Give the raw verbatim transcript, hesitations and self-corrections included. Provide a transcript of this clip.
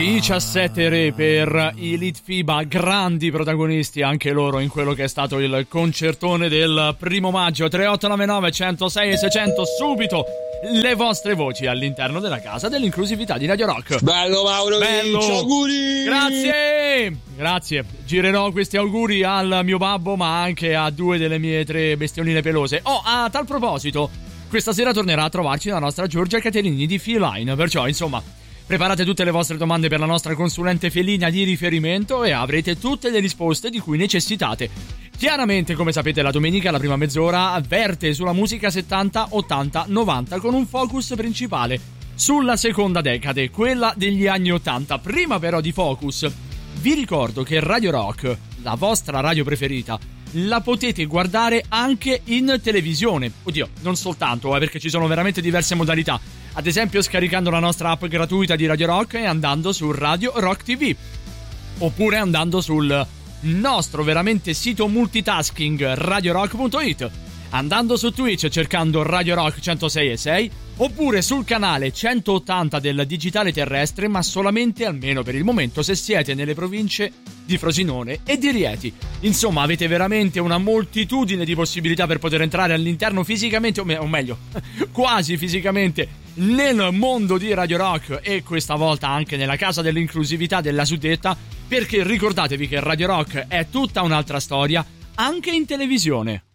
diciassette re per i Litfiba, grandi protagonisti anche loro in quello che è stato il concertone del primo maggio. Tre otto nove nove uno zero sei sei zero zero, subito le vostre voci all'interno della casa dell'inclusività di Radio Rock. Bello Mauro, bello, auguri! Grazie, grazie. Girerò questi auguri al mio babbo, ma anche a due delle mie tre bestioline pelose. Oh, a tal proposito, questa sera tornerà a trovarci la nostra Giorgia Caterini di Feline, perciò insomma preparate tutte le vostre domande per la nostra consulente felina di riferimento e avrete tutte le risposte di cui necessitate. Chiaramente, come sapete, la domenica la prima mezz'ora verte sulla musica settanta, ottanta, novanta con un focus principale sulla seconda decade, quella degli anni ottanta. Prima però di focus, vi ricordo che Radio Rock, la vostra radio preferita, la potete guardare anche in televisione. Oddio, non soltanto, eh, perché ci sono veramente diverse modalità. Ad esempio scaricando la nostra app gratuita di Radio Rock e andando su Radio Rock T V. Oppure andando sul nostro veramente sito multitasking radiorock punto it. Andando su Twitch cercando Radio Rock centosei e sei. Oppure sul canale centottanta del digitale terrestre, ma solamente, almeno per il momento, se siete nelle province di Frosinone e di Rieti. Insomma, avete veramente una moltitudine di possibilità per poter entrare all'interno fisicamente, o, me- o meglio, quasi fisicamente, nel mondo di Radio Rock, e questa volta anche nella casa dell'inclusività della suddetta, perché ricordatevi che Radio Rock è tutta un'altra storia, anche in televisione.